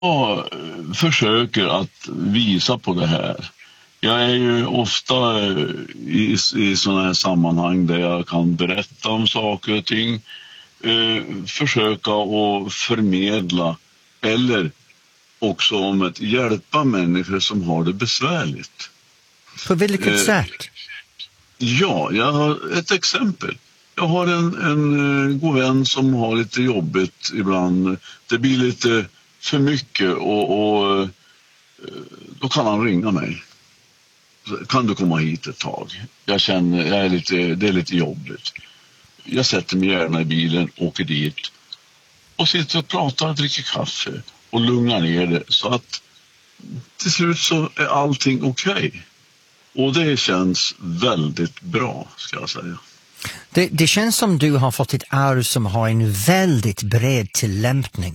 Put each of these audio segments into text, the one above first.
Jag försöker att visa på det här. Jag är ju ofta i sådana här sammanhang där jag kan berätta om saker och ting. Försöka att förmedla eller också om att hjälpa människor som har det besvärligt. På vilket sätt? Ja, jag har ett exempel. Jag har en god vän som har lite jobbigt ibland. Det blir lite för mycket och då kan han ringa mig. Kan du komma hit ett tag? Det är lite jobbigt. Jag sätter mig gärna i bilen, åker dit och sitter och pratar och dricker kaffe och lugnar ner det så att till slut så är allting okej. Och det känns väldigt bra, ska jag säga. Det känns som du har fått ett arv som har en väldigt bred tillämpning.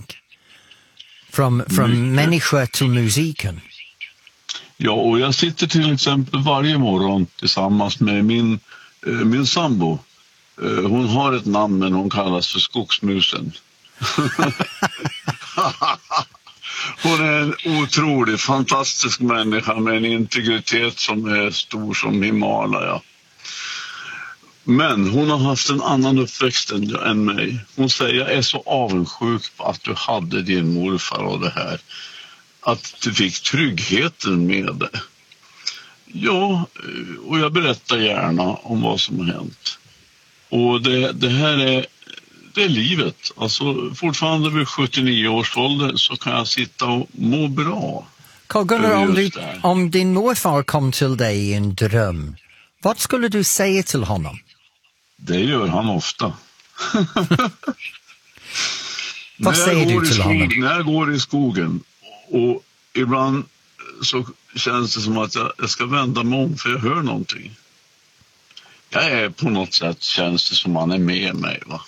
Från människor till musiken. Ja, och jag sitter till exempel varje morgon tillsammans med min sambo. Hon har ett namn men hon kallas för Skogsmusen. Hon är en otroligt fantastisk människa med en integritet som är stor som Himalaya. Men hon har haft en annan uppväxt än mig. Hon säger, jag är så avundsjuk på att du hade din morfar och det här. Att du fick tryggheten med det. Ja, och jag berättar gärna om vad som har hänt. Och det här är livet. Alltså fortfarande vid 79 års ålder så kan jag sitta och må bra. Carl-Gunnar, om din morfar kom till dig i en dröm, vad skulle du säga till honom? Det gör han ofta. Vad säger du till honom? När jag går i skogen och ibland så känns det som att jag ska vända mig om för jag hör någonting. Jag är på något sätt, känns det som han är med mig, va?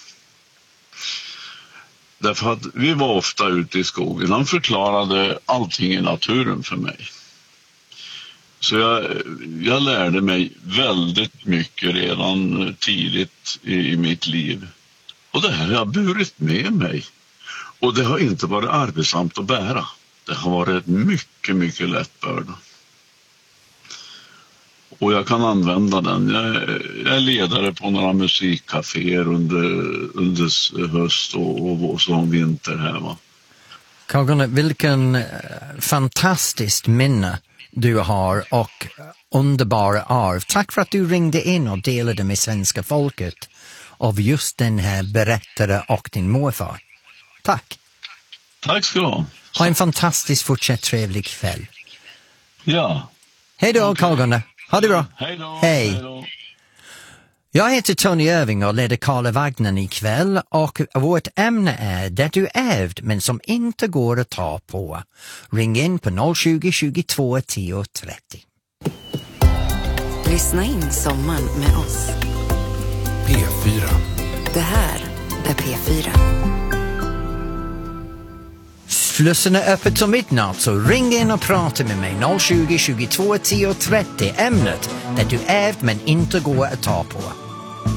Därför att vi var ofta ute i skogen. Han förklarade allting i naturen för mig. Så jag lärde mig väldigt mycket redan tidigt i mitt liv. Och det här har jag burit med mig. Och det har inte varit arbetsamt att bära. Det har varit mycket, mycket lätt börda. Och jag kan använda den. Jag är ledare på några musikcaféer under höst och som vinter här, va. Carl-Gunnar, vilken fantastiskt minne du har och underbara arv. Tack för att du ringde in och delade med svenska folket av just den här berättare och din morfar. Tack. Tack ska du ha. Ha en fantastisk fortsatt trevlig kväll. Ja. Hej då, Carl-Gunnar. Ha det bra. Hej då. Hej. Jag heter Tony Irving och leder Karla Wagner ikväll och vårt ämne är det du ärvt men som inte går att ta på. Ring in på 020 22 10 30. Lyssna in sommaren med oss. P4. Det här är P4. Slussen är öppet som midnatt så ring in och prata med mig 020 22 10 30. Ämnet det du ärvt men inte går att ta på.